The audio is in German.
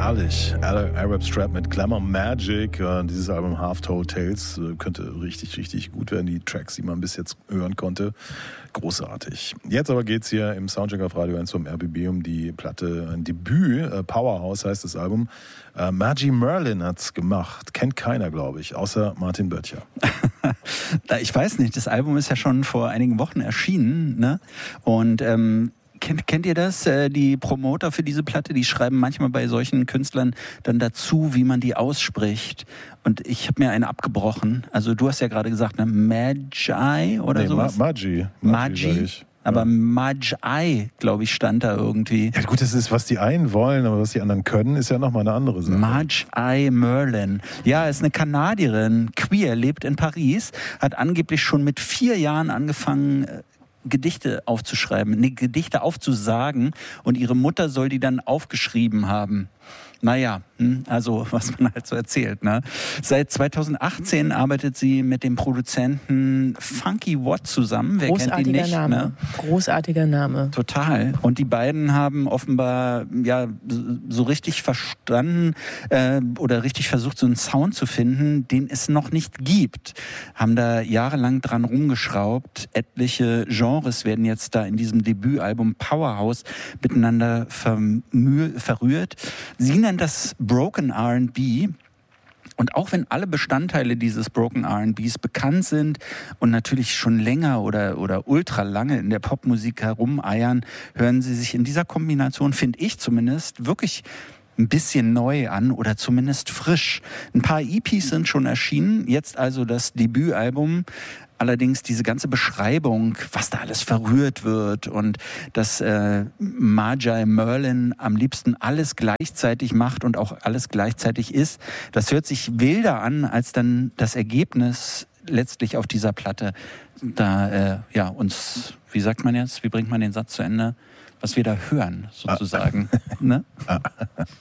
herrlich. Arab Strap mit Glamour Magic. Dieses Album Half Told Tales könnte richtig, richtig gut werden. Die Tracks, die man bis jetzt hören konnte. Großartig. Jetzt aber geht's hier im Soundcheck auf Radio 1 zum RBB um die Platte, ein Debüt. Powerhouse heißt das Album. Margie Merlin hat's gemacht. Kennt keiner, glaube ich, außer Martin Böttcher. Ich weiß nicht, das Album ist ja schon vor einigen Wochen erschienen, ne? Und Kennt ihr das? Die Promoter für diese Platte, die schreiben manchmal bei solchen Künstlern dann dazu, wie man die ausspricht. Und ich habe mir eine abgebrochen. Also du hast ja gerade gesagt, ne? Magi oder sowas? Magi. Aber ja. Magi, glaube ich, stand da irgendwie. Ja gut, das ist, was die einen wollen, aber was die anderen können, ist ja nochmal eine andere Sache. Magi Merlin. Ja, ist eine Kanadierin, queer, lebt in Paris, hat angeblich schon mit 4 Jahren angefangen, Gedichte aufzuschreiben, Gedichte aufzusagen, und ihre Mutter soll die dann aufgeschrieben haben. Naja, also was man halt so erzählt. Ne? Seit 2018 arbeitet sie mit dem Produzenten Funky Watt zusammen. Wer kennt die nicht? Name. Ne? Großartiger Name. Total. Und die beiden haben offenbar ja so richtig verstanden oder richtig versucht, so einen Sound zu finden, den es noch nicht gibt. Haben da jahrelang dran rumgeschraubt. Etliche Genres werden jetzt da in diesem Debütalbum Powerhouse miteinander verrührt. Sie nennen das Broken R&B. Und auch wenn alle Bestandteile dieses Broken R&Bs bekannt sind und natürlich schon länger oder ultra lange in der Popmusik herumeiern, hören sie sich in dieser Kombination, finde ich zumindest, wirklich ein bisschen neu an oder zumindest frisch. Ein paar EPs sind schon erschienen, jetzt also das Debütalbum. Allerdings diese ganze Beschreibung, was da alles verrührt wird und dass Margie Merlin am liebsten alles gleichzeitig macht und auch alles gleichzeitig ist, das hört sich wilder an, als dann das Ergebnis letztlich auf dieser Platte da uns, wie sagt man jetzt, wie bringt man den Satz zu Ende, was wir da hören sozusagen. Ne?